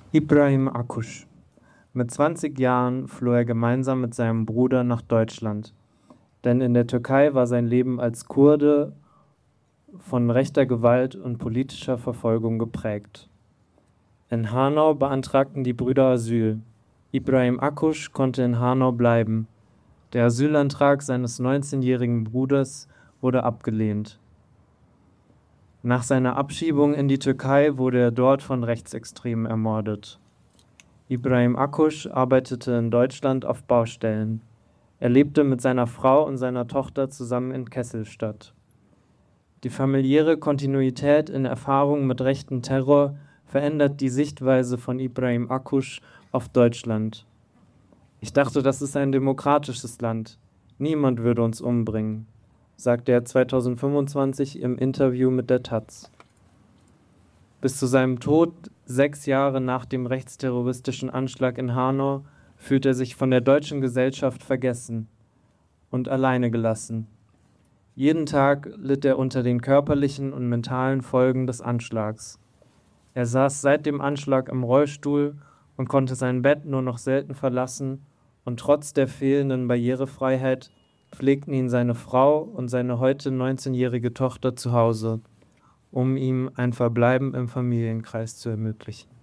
Ibrahim Akkuş. Mit 20 Jahren floh er gemeinsam mit seinem Bruder nach Deutschland, denn in der Türkei war sein Leben als Kurde von rechter Gewalt und politischer Verfolgung geprägt. In Hanau beantragten die Brüder Asyl. Ibrahim Akkuş konnte in Hanau bleiben. Der Asylantrag seines 19-jährigen Bruders wurde abgelehnt. Nach seiner Abschiebung in die Türkei wurde er dort von Rechtsextremen ermordet. Ibrahim Akkuş arbeitete in Deutschland auf Baustellen. Er lebte mit seiner Frau und seiner Tochter zusammen in Kesselstadt. Die familiäre Kontinuität in Erfahrungen mit rechten Terror verändert die Sichtweise von Ibrahim Akkuş auf Deutschland. Ich dachte, das ist ein demokratisches Land. Niemand würde uns umbringen, sagte er 2025 im Interview mit der taz. Bis zu seinem Tod, 6 Jahre nach dem rechtsterroristischen Anschlag in Hanau, fühlt er sich von der deutschen Gesellschaft vergessen und alleine gelassen. Jeden Tag litt er unter den körperlichen und mentalen Folgen des Anschlags. Er saß seit dem Anschlag im Rollstuhl und konnte sein Bett nur noch selten verlassen, und trotz der fehlenden Barrierefreiheit pflegten ihn seine Frau und seine heute 19-jährige Tochter zu Hause, um ihm ein Verbleiben im Familienkreis zu ermöglichen.